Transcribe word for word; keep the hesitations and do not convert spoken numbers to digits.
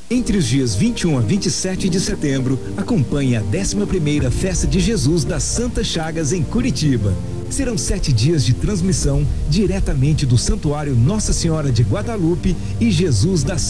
Entre os dias vinte e um a vinte e sete de setembro, acompanhe a décima primeira Festa de Jesus das Santas Chagas em Curitiba. Serão sete dias de transmissão diretamente do Santuário Nossa Senhora de Guadalupe e Jesus das